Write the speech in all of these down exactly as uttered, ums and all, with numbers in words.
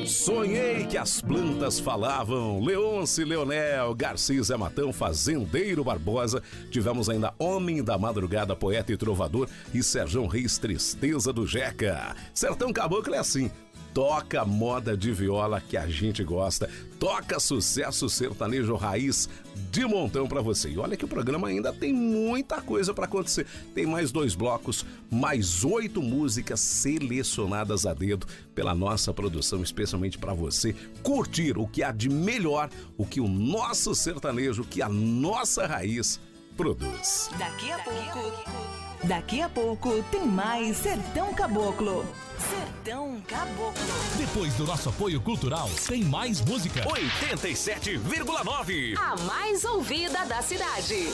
Sonhei que as plantas falavam. Leôncio Leonel, Garcia Zé Matão, Fazendeiro Barbosa. Tivemos ainda Homem da Madrugada, poeta e trovador, e Serjão Reis, Tristeza do Jeca. Sertão Caboclo é assim. Toca moda de viola que a gente gosta. Toca sucesso sertanejo raiz de montão pra você. E olha que o programa ainda tem muita coisa pra acontecer. Tem mais dois blocos, mais oito músicas selecionadas a dedo pela nossa produção, especialmente pra você curtir o que há de melhor, o que o nosso sertanejo, que a nossa raiz produz. Daqui a pouco, daqui a pouco tem mais Sertão Caboclo. Sertão Caboclo. Depois do nosso apoio cultural, tem mais música. oitenta e sete vírgula nove. A mais ouvida da cidade.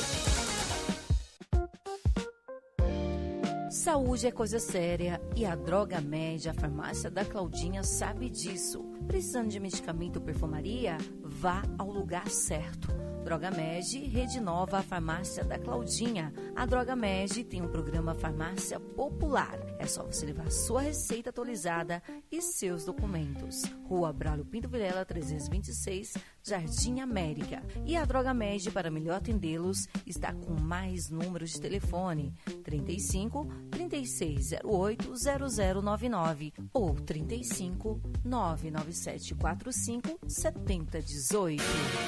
Saúde é coisa séria e a Droga Med, a farmácia da Claudinha, sabe disso. Precisando de medicamento ou perfumaria? Vá ao lugar certo. Droga Med, Rede Nova, a farmácia da Claudinha. A Droga Med tem um programa Farmácia Popular. É só você levar sua receita atualizada e seus documentos. Rua Braulio Pinto Vilela, trezentos e vinte e seis, Jardim América. E a Droga Med, para melhor atendê-los, está com mais números de telefone: trinta e cinco, trinta e seis zero oito, zero zero nove nove ou trinta e cinco, nove nove sete quatro cinco, sete zero um oito.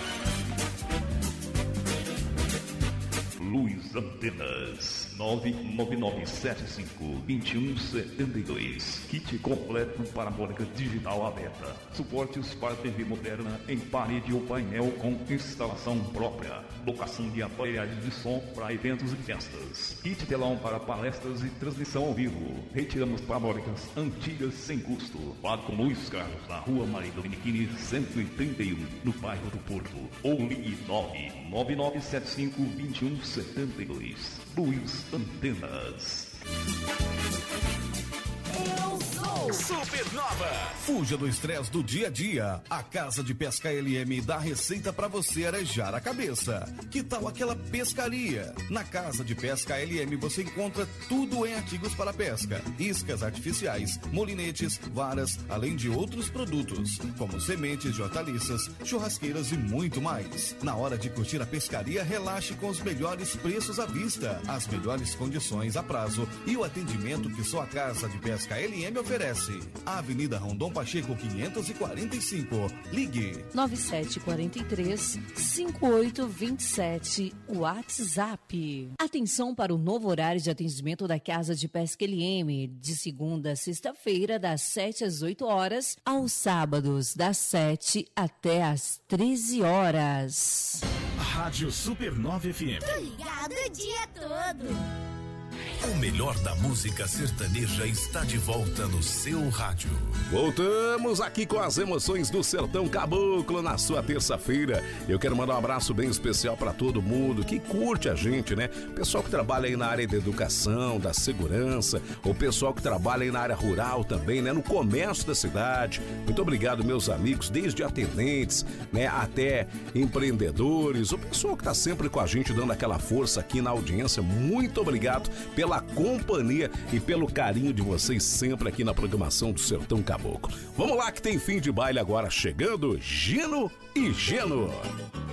Luz Antenas nove nove nove sete cinco dois um sete dois. Kit completo parabólica digital aberta. Suportes para T V moderna em parede ou painel com instalação própria. Locação de aparelhagens de som para eventos e festas. Kit telão para palestras e transmissão ao vivo. Retiramos parabólicas antigas sem custo. Fale com Luiz Carlos na Rua Maria Dominiquini cento e trinta e um, no bairro do Porto. Ou ligue nove nove nove sete cinco dois um setenta e dois. Luz Antenas. Eu sou Supernova. Fuja do estresse do dia a dia. A Casa de Pesca L M dá receita pra você arejar a cabeça. Que tal aquela pescaria? Na Casa de Pesca L M você encontra tudo em artigos para pesca: iscas artificiais, molinetes, varas, além de outros produtos, como sementes de hortaliças, churrasqueiras e muito mais. Na hora de curtir a pescaria, relaxe com os melhores preços à vista, as melhores condições a prazo e o atendimento que só a Casa de Pesca L M oferece. Avenida Rondon Pacheco quinhentos e quarenta e cinco. Ligue nove sete quatro três, cinco oito dois sete. WhatsApp. Atenção para o novo horário de atendimento da Casa de Pesca L M, de segunda a sexta-feira, das sete às oito horas, aos sábados, das sete até às treze horas. Rádio Supernova F M. Tô ligado o dia todo. O melhor da música sertaneja está de volta no seu rádio. Voltamos aqui com as emoções do Sertão Caboclo na sua terça-feira. Eu quero mandar um abraço bem especial para todo mundo que curte a gente, né? Pessoal que trabalha aí na área da educação, da segurança, o pessoal que trabalha aí na área rural também, né? No comércio da cidade. Muito obrigado, meus amigos, desde atendentes, né? Até empreendedores, o pessoal que tá sempre com a gente dando aquela força aqui na audiência. Muito obrigado pela companhia e pelo carinho de vocês sempre aqui na programação do Sertão Caboclo. Vamos lá que tem fim de baile agora chegando, Gino e Geno.